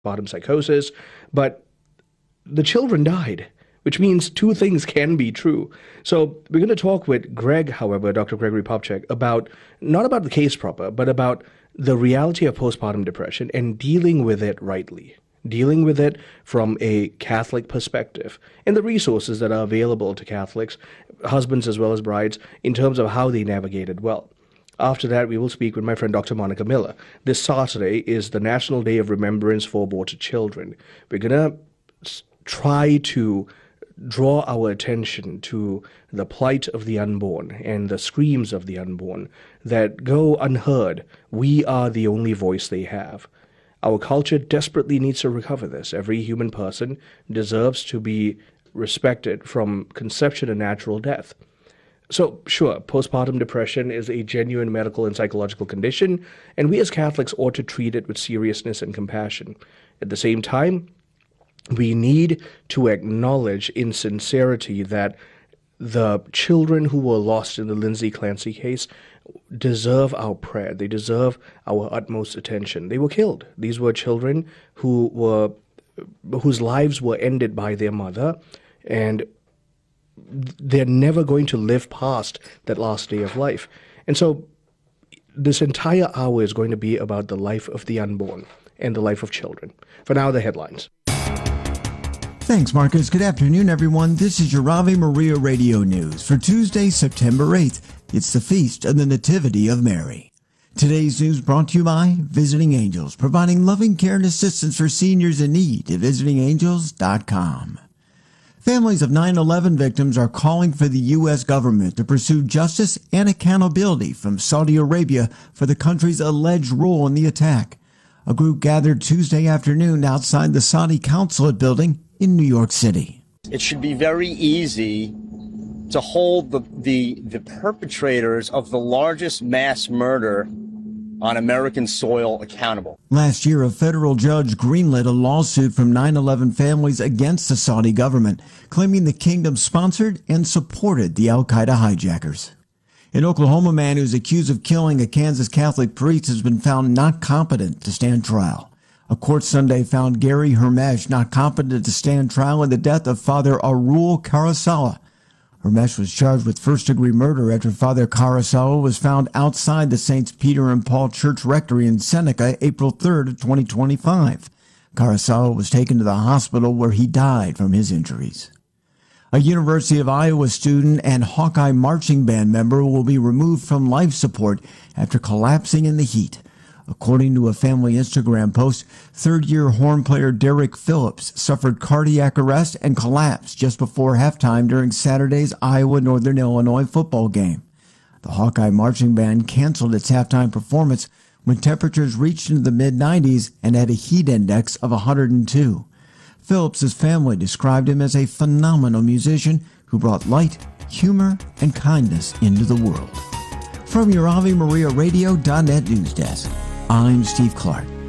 postpartum psychosis, but the children died, which means two things can be true. So we're going to talk with Greg, however, Dr. Gregory Popcak, about not about the case proper, but about the reality of postpartum depression and dealing with it rightly, dealing with it from a Catholic perspective, and the resources that are available to Catholics, husbands as well as brides, in terms of how they navigate it well. After that, we will speak with my friend Dr. Monica Miller. This Saturday is the National Day of Remembrance for Aborted Children. We're going to try to draw our attention to the plight of the unborn and the screams of the unborn that go unheard. We are the only voice they have. Our culture desperately needs to recover this. Every human person deserves to be respected from conception to natural death. So, sure, postpartum depression is a genuine medical and psychological condition, and we as Catholics ought to treat it with seriousness and compassion. At the same time, we need to acknowledge in sincerity that the children who were lost in the Lindsay Clancy case deserve our prayer. They deserve our utmost attention. They were killed. These were children whose lives were ended by their mother, and they're never going to live past that last day of life. And so this entire hour is going to be about the life of the unborn and the life of children. For now, the headlines. Thanks, Marcus. Good afternoon, everyone. This is your Ave Maria Radio News for Tuesday, September 8th. It's the Feast of the Nativity of Mary. Today's news brought to you by Visiting Angels, providing loving care and assistance for seniors in need at visitingangels.com. Families of 9/11 victims are calling for the U.S. government to pursue justice and accountability from Saudi Arabia for the country's alleged role in the attack. A group gathered Tuesday afternoon outside the Saudi consulate building in New York City. It should be very easy to hold the perpetrators of the largest mass murder on American soil accountable. Last year, a federal judge greenlit a lawsuit from 9/11 families against the Saudi government, claiming the kingdom sponsored and supported the al-Qaeda hijackers. An Oklahoma man who's accused of killing a Kansas Catholic priest has been found not competent to stand trial. A court Sunday found Gary Hermesh not competent to stand trial in the death of Father Arul Karasawa. Hermesh was charged with first-degree murder after Father Karasawa was found outside the St. Peter and Paul Church Rectory in Seneca April 3rd of 2025. Karasawa was taken to the hospital where he died from his injuries. A University of Iowa student and Hawkeye marching band member will be removed from life support after collapsing in the heat. According to a family Instagram post, third-year horn player Derek Phillips suffered cardiac arrest and collapsed just before halftime during Saturday's Iowa-Northern Illinois football game. The Hawkeye marching band canceled its halftime performance when temperatures reached into the mid-90s and had a heat index of 102. Phillips's family described him as a phenomenal musician who brought light, humor, and kindness into the world. From your AveMariaRadio.net news desk, I'm Steve Clark.